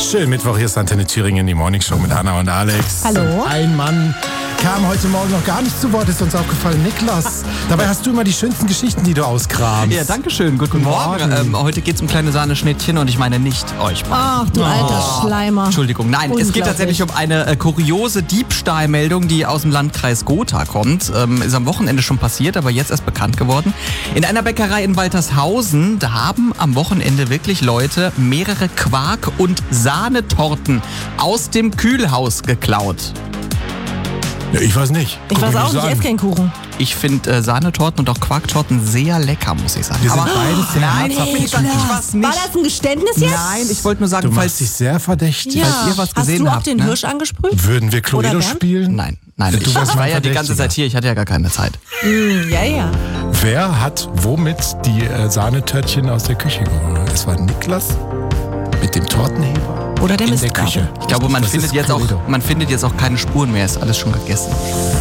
Schönen Mittwoch, hier ist Antenne Thüringen, die Morningshow mit Anna und Alex. Hallo. Ein Mann kam heute Morgen noch gar nicht zu Wort, ist uns aufgefallen. Niklas, dabei hast du immer die schönsten Geschichten, die du auskramst. Ja, danke schön. Guten Morgen. Heute geht's um kleine Sahneschnittchen und ich meine nicht euch. Ach, du alter Schleimer. Entschuldigung, nein, es geht tatsächlich um eine kuriose Diebstahlmeldung, die aus dem Landkreis Gotha kommt. Ist am Wochenende schon passiert, aber jetzt erst bekannt geworden. In einer Bäckerei in Waltershausen, da haben am Wochenende wirklich Leute mehrere Quark- und Sahnetorten aus dem Kühlhaus geklaut. Ja, ich weiß nicht. Ich weiß auch nicht, ich esse keinen Kuchen. Ich finde Sahnetorten und auch Quarktorten sehr lecker, muss ich sagen. Wir sind beides sehr nein, herzhaft ich was nicht. War das ein Geständnis jetzt? Nein, ich wollte nur sagen, Du falls machst dich sehr verdächtig. Ja. falls ihr was gesehen Hast du auch habt, den ne? Hirsch angesprüht? Würden wir Cluedo Oder Bernd? spielen? Nein, Du ich warst war mein ja die ganze Verdächtiger. Zeit hier, ich hatte ja gar keine Zeit. Ja. Wer hat womit die Sahnetörtchen aus der Küche geholt? Es war Niklas mit dem Tortenheber Oder der in der Mistgabel. Küche. Ich glaube, man Das findet ist jetzt Cluedo. auch keine Spuren mehr, ist alles schon gegessen.